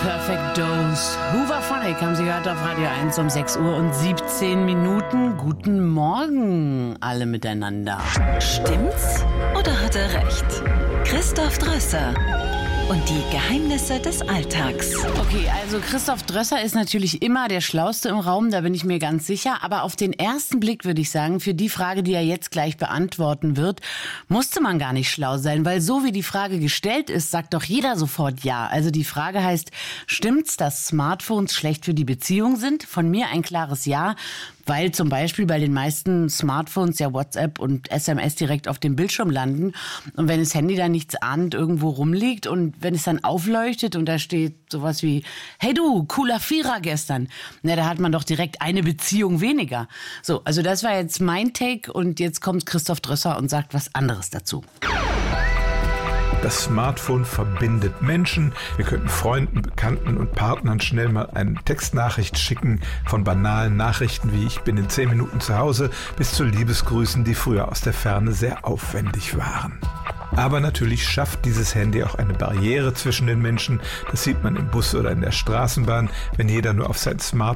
Perfect Dose. Hooverphonic haben Sie gehört auf Radio 1 um 6 Uhr und 17 Minuten. Guten Morgen alle miteinander. Stimmt's oder hat er recht? Christoph Drösser und die Geheimnisse des Alltags. Okay, also Christoph Drösser ist natürlich immer der Schlauste im Raum, da bin ich mir ganz sicher. Aber auf den ersten Blick würde ich sagen, für die Frage, die er jetzt gleich beantworten wird, musste man gar nicht schlau sein. Weil so wie die Frage gestellt ist, sagt doch jeder sofort ja. Also die Frage heißt, stimmt's, dass Smartphones schlecht für die Beziehung sind? Von mir ein klares Ja. Weil zum Beispiel bei den meisten Smartphones ja WhatsApp und SMS direkt auf dem Bildschirm landen. Und wenn das Handy dann nichts ahnt, irgendwo rumliegt und wenn es dann aufleuchtet und da steht sowas wie, hey du, cooler Vierer gestern, na, da hat man doch direkt eine Beziehung weniger. So, also das war jetzt mein Take und jetzt kommt Christoph Drösser und sagt was anderes dazu. Das Smartphone verbindet Menschen. Wir könnten Freunden, Bekannten und Partnern schnell mal eine Textnachricht schicken, von banalen Nachrichten wie ich bin in 10 Minuten zu Hause bis zu Liebesgrüßen, die früher aus der Ferne sehr aufwendig waren. Aber natürlich schafft dieses Handy auch eine Barriere zwischen den Menschen. Das sieht man im Bus oder in der Straßenbahn. Wenn jeder nur auf sein Smartphone